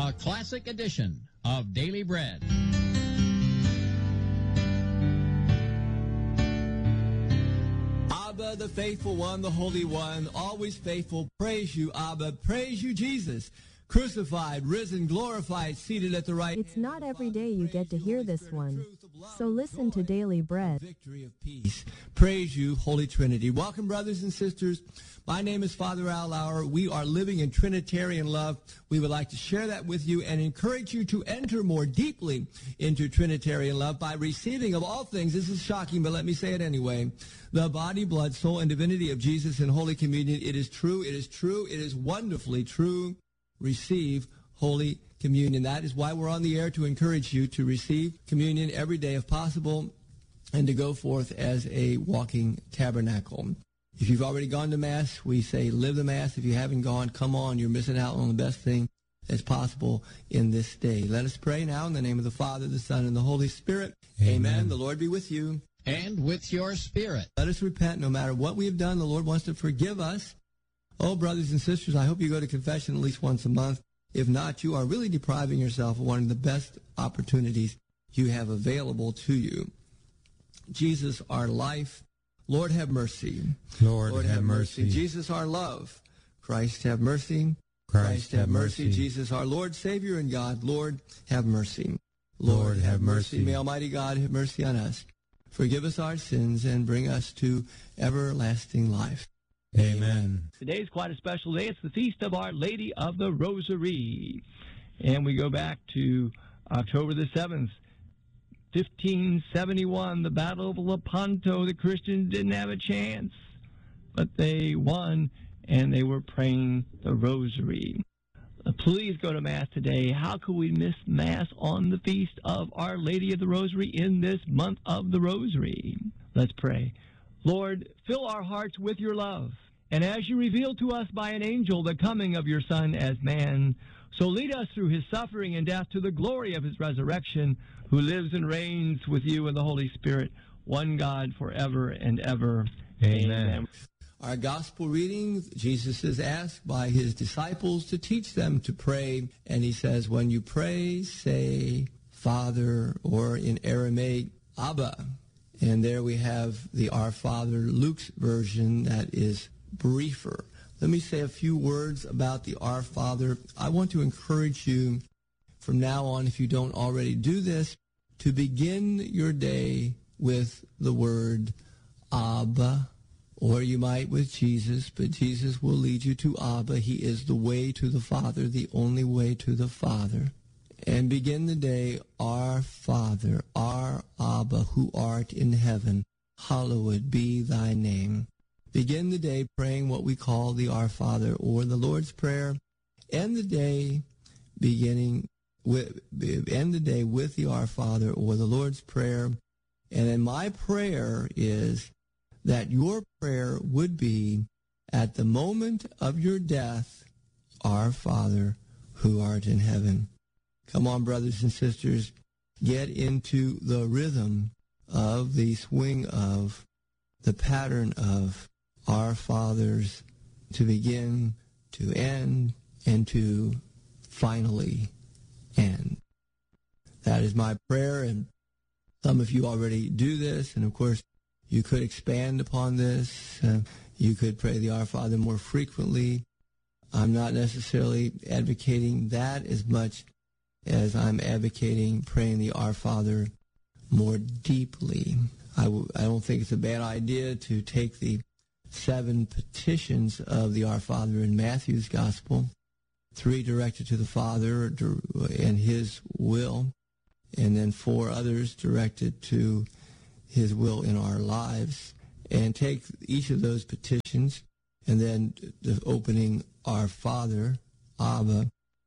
a classic edition of Daily Bread. Abba, the faithful one, the Holy One, always faithful, praise you, Abba, praise you, Jesus. Crucified, risen, glorified, seated at the right. It's not every day you get to hear this one. So listen to Daily Bread. Victory of peace. Praise you, Holy Trinity. Welcome, brothers and sisters. My name is Father Al Lauer. We are living in Trinitarian love. We would like to share that with you and encourage you to enter more deeply into Trinitarian love by receiving, of all things, this is shocking, but let me say it anyway, the body, blood, soul, and divinity of Jesus in Holy Communion. It is true, it is true, it is wonderfully true. Receive Holy Communion. That is why we're on the air, to encourage you to receive communion every day if possible and to go forth as a walking tabernacle. If you've already gone to Mass, we say live the Mass. If you haven't gone, come on. You're missing out on the best thing that's possible in this day. Let us pray now in the name of the Father, the Son, and the Holy Spirit. Amen. The Lord be with you. And with your spirit. Let us repent no matter what we have done. The Lord wants to forgive us. Oh, brothers and sisters, I hope you go to confession at least once a month. If not, you are really depriving yourself of one of the best opportunities you have available to you. Jesus, our life. Lord, have mercy. Lord, have mercy. Jesus, our love. Christ, have mercy. Christ, have mercy. Jesus, our Lord, Savior, and God. Lord, have mercy. Lord, have mercy. May Almighty God have mercy on us. Forgive us our sins and bring us to everlasting life. Amen. Today's quite a special day. It's the Feast of Our Lady of the Rosary. And we go back to October the 7th, 1571, the Battle of Lepanto. The Christians didn't have a chance, but they won, and they were praying the Rosary. Please go to Mass today. How could we miss Mass on the Feast of Our Lady of the Rosary in this month of the Rosary? Let's pray. Lord, fill our hearts with your love, and as you revealed to us by an angel the coming of your Son as man, so lead us through his suffering and death to the glory of his resurrection, who lives and reigns with you in the Holy Spirit, one God forever and ever. Amen. Our gospel reading, Jesus is asked by his disciples to teach them to pray, and he says, when you pray, say, Father, or in Aramaic, Abba. And there we have the Our Father, Luke's version, that is briefer. Let me say a few words about the Our Father. I want to encourage you from now on, if you don't already do this, to begin your day with the word Abba, or you might with Jesus, but Jesus will lead you to Abba. He is the way to the Father, the only way to the Father. And begin the day, Our Father, our Abba, who art in heaven, hallowed be thy name. Begin the day praying what we call the Our Father, or the Lord's Prayer. End the day with the Our Father, or the Lord's Prayer. And then my prayer is that your prayer would be, at the moment of your death, Our Father, who art in heaven. Come on, brothers and sisters, get into the rhythm of the swing of the pattern of Our Fathers, to begin, to end, and to finally end. That is my prayer, and some of you already do this, and of course, you could expand upon this. You could pray the Our Father more frequently. I'm not necessarily advocating that as much as I'm advocating praying the Our Father more deeply. I don't think it's a bad idea to take the 7 petitions of the Our Father in Matthew's Gospel, 3 directed to the Father and his will, and then 4 others directed to his will in our lives, and take each of those petitions, and then the opening Our Father, Abba,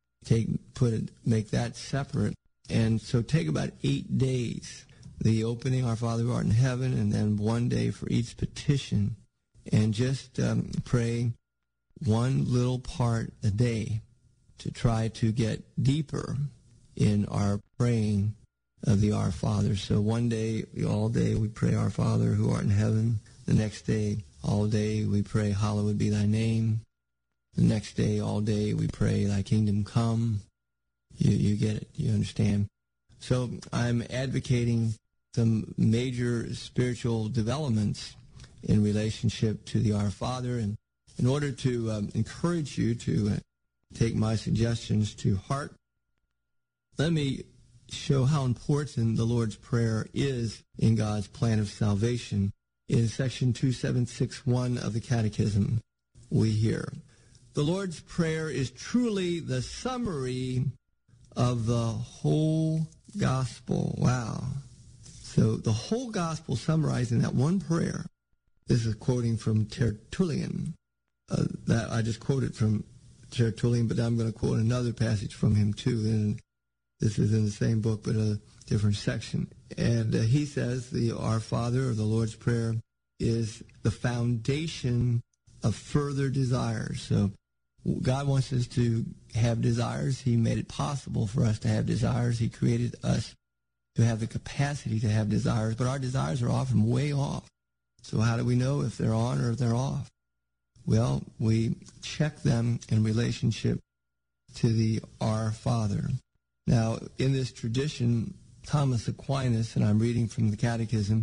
make that separate. And so take about 8 days, the opening Our Father who art in heaven, and then 1 day for each petition, and just pray one little part a day to try to get deeper in our praying of the Our Father. So one day, all day, we pray Our Father who art in heaven. The next day, all day, we pray hallowed be thy name. The next day, all day, we pray thy kingdom come. You get it. You understand. So I'm advocating some major spiritual developments in relationship to the Our Father. And in order to encourage you to take my suggestions to heart, let me show how important the Lord's Prayer is in God's plan of salvation. In section 2761 of the Catechism, we hear, the Lord's Prayer is truly the summary of the whole gospel. Wow. So the whole gospel summarized in that one prayer. This is quoting from Tertullian. That I just quoted from Tertullian, but I'm going to quote another passage from him too. And this is in the same book, but a different section. And he says the Our Father, or the Lord's Prayer, is the foundation of further desires. So God wants us to have desires. He made it possible for us to have desires. He created us to have the capacity to have desires, but our desires are often way off. So how do we know if they're on or if they're off? Well, we check them in relationship to the Our Father. Now, in this tradition, Thomas Aquinas, and I'm reading from the Catechism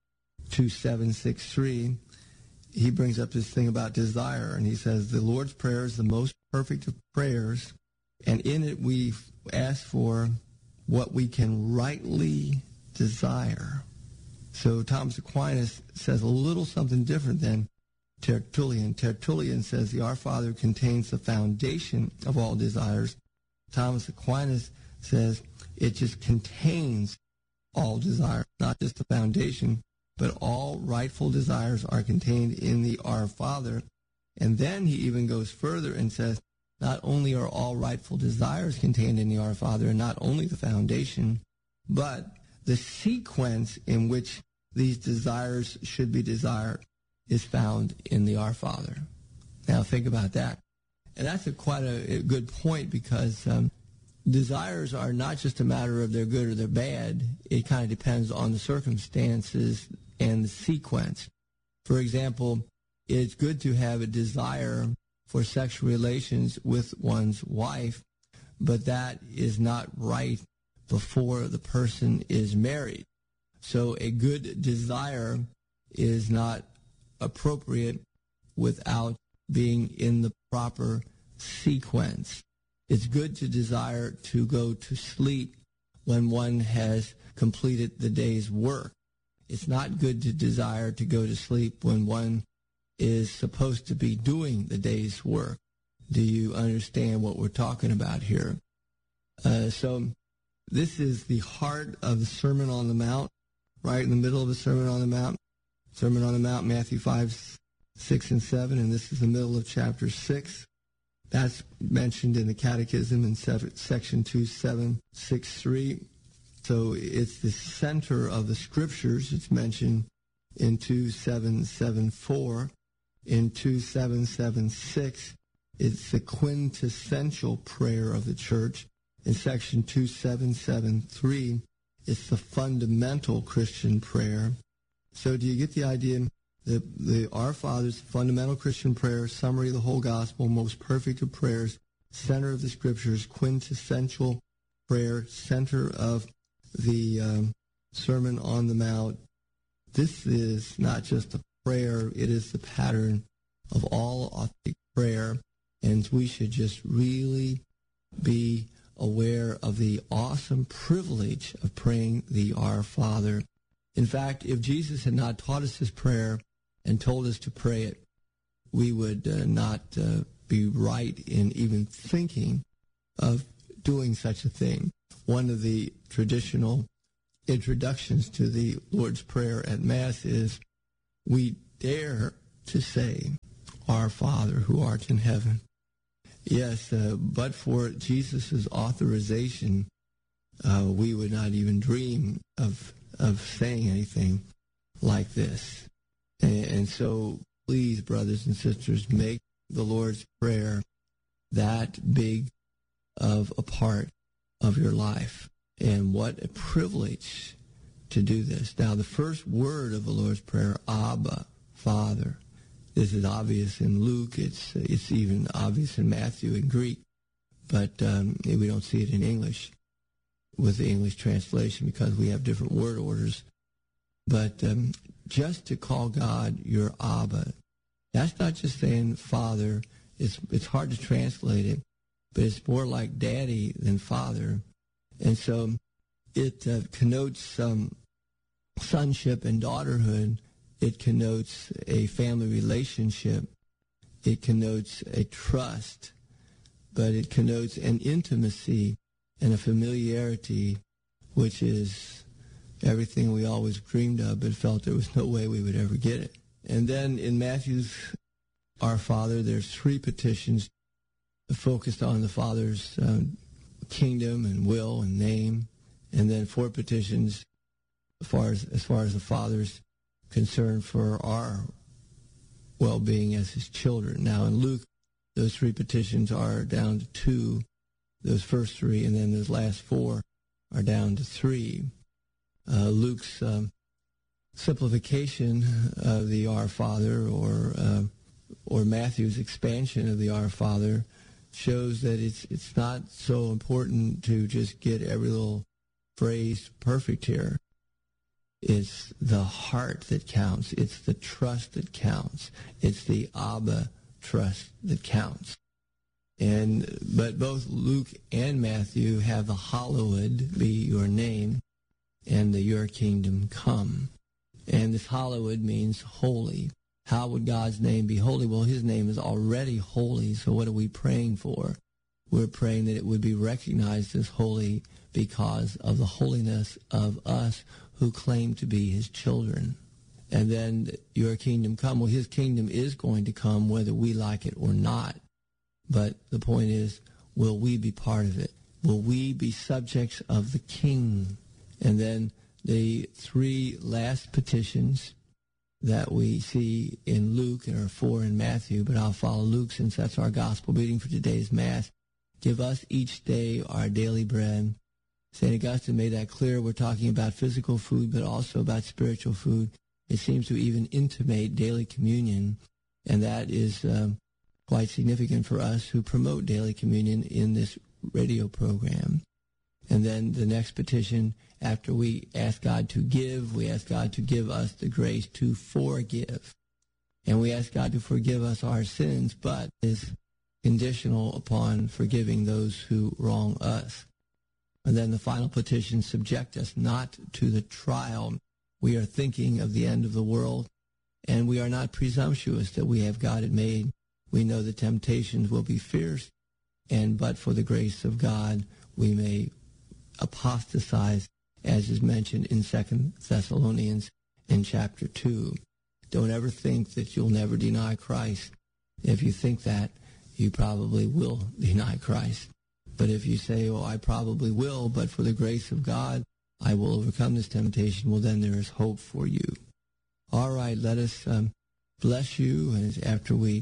2763, he brings up this thing about desire, and he says, the Lord's Prayer is the most perfect of prayers, and in it we ask for what we can rightly desire. So Thomas Aquinas says a little something different than Tertullian. Tertullian says the Our Father contains the foundation of all desires. Thomas Aquinas says it just contains all desire, not just the foundation, but all rightful desires are contained in the Our Father. And then he even goes further and says, not only are all rightful desires contained in the Our Father, and not only the foundation, but the sequence in which these desires should be desired is found in the Our Father. Now think about that. And that's quite a good point, because desires are not just a matter of they're good or they're bad. It kind of depends on the circumstances and the sequence. For example, it's good to have a desire for sexual relations with one's wife, but that is not right before the person is married. So a good desire is not appropriate without being in the proper sequence. It's good to desire to go to sleep when one has completed the day's work. It's not good to desire to go to sleep when one is supposed to be doing the day's work. Do you understand what we're talking about here? So this is the heart of the Sermon on the Mount, right in the middle of the Sermon on the Mount. Sermon on the Mount, Matthew 5, 6, and 7, and this is the middle of chapter 6. That's mentioned in the Catechism in section 2763. So it's the center of the Scriptures. It's mentioned in 2774. In 2776, it's the quintessential prayer of the Church. In section 2773, it's the fundamental Christian prayer. So do you get the idea? The Our Father's fundamental Christian prayer, summary of the whole gospel, most perfect of prayers, center of the Scriptures, quintessential prayer, center of the Sermon on the Mount. This is not just a prayer, it is the pattern of all authentic prayer, and we should just really be aware of the awesome privilege of praying the Our Father. In fact, if Jesus had not taught us this prayer and told us to pray it, we would not be right in even thinking of doing such a thing. One of the traditional introductions to the Lord's Prayer at Mass is, we dare to say, Our Father who art in heaven. Yes, but for Jesus' authorization, we would not even dream of saying anything like this. And so, please, brothers and sisters, make the Lord's Prayer that big of a part of your life. And what a privilege to do this. Now, the first word of the Lord's Prayer, Abba, Father. This is obvious in Luke. It's even obvious in Matthew in Greek. but we don't see it in English with the English translation because we have different word orders. But just to call God your Abba, that's not just saying Father. It's hard to translate it, but it's more like daddy than father. And so it connotes sonship and daughterhood. It connotes a family relationship. It connotes a trust, but it connotes an intimacy and a familiarity, which is everything we always dreamed of, but felt there was no way we would ever get it. And then in Matthew's Our Father, there's 3 petitions focused on the Father's kingdom and will and name, and then 4 petitions as far as the Father's concern for our well-being as his children. Now in Luke, those 3 petitions are down to 2, those first 3, and then those last 4 are down to 3. Luke's simplification of the Our Father, or Matthew's expansion of the Our Father, shows that it's not so important to just get every little phrase perfect here. It's the heart that counts. It's the trust that counts. It's the Abba trust that counts. But both Luke and Matthew have the hallowed be your name and the your kingdom come. And this hallowed means holy. How would God's name be holy? Well, his name is already holy, so what are we praying for? We're praying that it would be recognized as holy because of the holiness of us who claim to be his children. And then your kingdom come. Well, his kingdom is going to come whether we like it or not. But the point is, will we be part of it? Will we be subjects of the king? And then the 3 last petitions that we see in Luke and are 4 in Matthew, but I'll follow Luke since that's our gospel reading for today's Mass. Give us each day our daily bread. St. Augustine made that clear. We're talking about physical food, but also about spiritual food. It seems to even intimate daily communion, and that is quite significant for us who promote daily communion in this radio program. And then the next petition, after we ask God to give, we ask God to give us the grace to forgive. And we ask God to forgive us our sins, but is conditional upon forgiving those who wrong us. And then the final petition, subject us not to the trial. We are thinking of the end of the world, and we are not presumptuous that we have got it made. We know the temptations will be fierce, but for the grace of God, we may apostatize, as is mentioned in 2 Thessalonians in chapter 2. Don't ever think that you'll never deny Christ. If you think that, you probably will deny Christ. But if you say, I probably will, but for the grace of God, I will overcome this temptation, well, then there is hope for you. All right, let us bless you as after we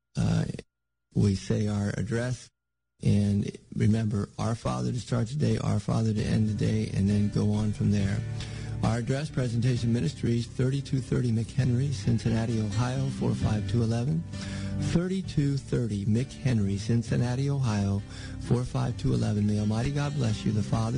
say our address. And remember, Our Father to start today, Our Father to end the day, and then go on from there. Our address, Presentation Ministries, 3230 McHenry, Cincinnati, Ohio, 45211. 3230 McHenry, Cincinnati, Ohio, 45211. May Almighty God bless you, the Father,